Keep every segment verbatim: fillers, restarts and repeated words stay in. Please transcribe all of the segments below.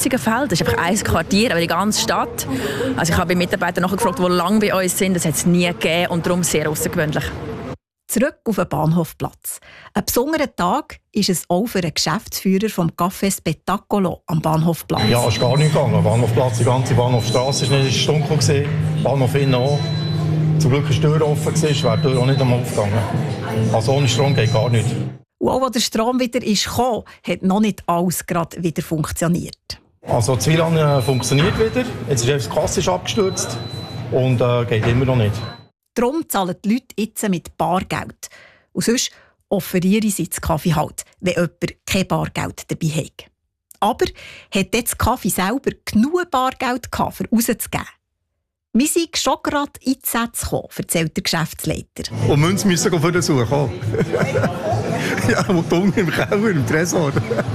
Flüssigenfeld. Das ist einfach ein Quartier, aber die ganze Stadt. Also ich habe Mitarbeiter nachgefragt, die lange bei uns sind. Das hat es nie gegeben und darum sehr außergewöhnlich. Zurück auf den Bahnhofplatz. Ein besonderer Tag ist es auch für den Geschäftsführer vom Café Spettacolo am Bahnhofplatz. Ja, es ist gar nicht gegangen. Am Bahnhofplatz, die ganze Bahnhofstrasse war nicht dunkel. Bahnhof innen auch. Zum Glück war die Tür offen, es wäre die Tür auch nicht einmal aufgegangen. Also ohne Strom geht gar nicht. Und auch als der Strom wieder ist gekommen, hat noch nicht alles gerade wieder funktioniert. Also das W L A N äh, funktioniert wieder. Jetzt ist die Kasse abgestürzt und äh, geht immer noch nicht. Darum zahlen die Leute jetzt mit Bargeld. Und sonst offerieren sie das Kaffee halt, wenn jemand kein Bargeld dabei hat. Aber hat jetzt das Kaffee selber genug Bargeld gehabt, um rauszugeben? Wir sind schon gerade in die Sätze gekommen, erzählt der Geschäftsleiter. Und Münzen müssen wir für den suchen. Ja, und unten im Keller, im Tresor.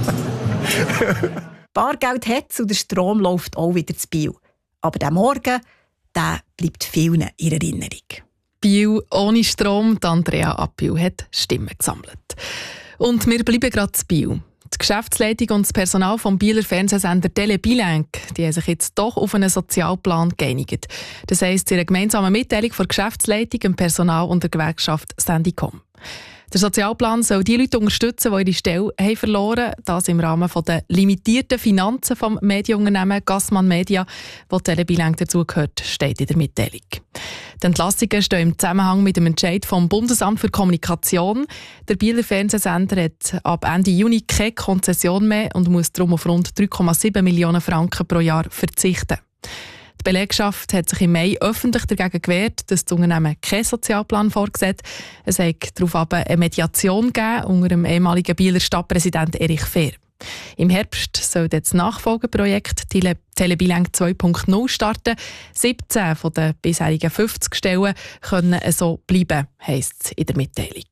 Bargeld hat es und der Strom läuft auch wieder zu Biel. Aber der Morgen, der bleibt vielen in Erinnerung. Biel ohne Strom, die Andrea Appiu hat Stimmen gesammelt. Und wir bleiben gerade zu Biel. Die Geschäftsleitung und das Personal vom Bieler Fernsehsender Tele Bilingue, die haben sich jetzt doch auf einen Sozialplan geeinigt. Das heisst, in einer gemeinsamen Mitteilung von der Geschäftsleitung, dem Personal und der Gewerkschaft Sandicom. Der Sozialplan soll die Leute unterstützen, die ihre Stelle haben verloren haben. Das im Rahmen der limitierten Finanzen des Medienunternehmen Gassmann Media, wo Tele Bilingue dazugehört, steht in der Mitteilung. Die Entlassungen stehen im Zusammenhang mit dem Entscheid vom Bundesamt für Kommunikation. Der Bieler Fernsehsender hat ab Ende Juni keine Konzession mehr und muss darum auf rund drei Komma sieben Millionen Franken pro Jahr verzichten. Die Belegschaft hat sich im Mai öffentlich dagegen gewehrt, dass das Unternehmen keinen Sozialplan vorsieht. Es hat darauf eine Mediation gegeben unter dem ehemaligen Bieler Stadtpräsident Erich Fehr. Im Herbst soll das Nachfolgeprojekt Tele, Tele Bilingue zwei Punkt null starten. siebzehn von den bisherigen fünfzig Stellen können so bleiben, heisst es in der Mitteilung.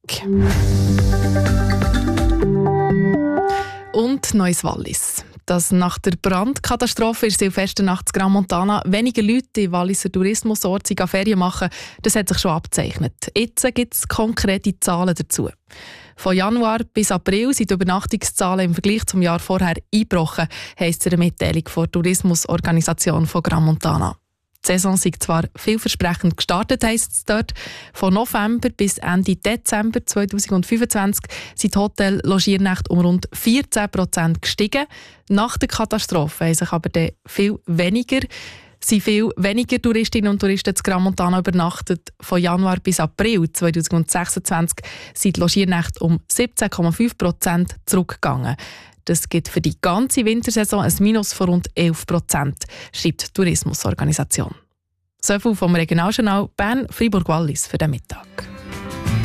Und Neues Wallis. Dass nach der Brandkatastrophe in Silvesternacht in Gran Montana weniger Leute in Walliser Tourismusorte Ferien machen, das hat sich schon abgezeichnet. Jetzt gibt es konkrete Zahlen dazu. Von Januar bis April sind die Übernachtungszahlen im Vergleich zum Jahr vorher eingebrochen, heisst es in der Mitteilung der Tourismusorganisation von Gran Montana. Die Saison sei zwar vielversprechend gestartet, heisst es dort. Von November bis Ende Dezember zweitausendfünfundzwanzig sind die Hotel-Logiernächte um rund vierzehn Prozent gestiegen. Nach der Katastrophe haben sich aber dann viel weniger, sind viel weniger Touristinnen und Touristen zu Gran Montana übernachtet. Von Januar bis April zweitausendsechsundzwanzig sind die Logiernächte um siebzehn Komma fünf Prozent zurückgegangen. Das gibt für die ganze Wintersaison ein Minus von rund elf Prozent, schreibt die Tourismusorganisation. So viel vom Regionaljournal Bern-Fribourg-Wallis für den Mittag.